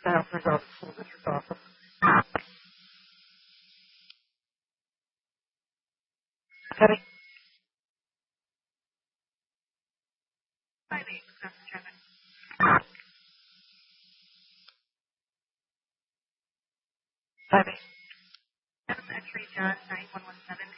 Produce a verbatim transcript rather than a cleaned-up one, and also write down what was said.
Child Resolve School District Office. Heading five eight, Wisconsin traffic. five eight. Seven X-ray John nine one one seven.